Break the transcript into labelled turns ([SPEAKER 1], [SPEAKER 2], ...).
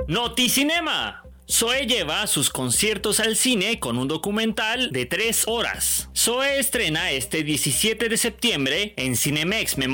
[SPEAKER 1] Noticinema. Zoe lleva sus conciertos al cine con un documental de 3 horas. Zoe estrena este 17 de septiembre en Cinemex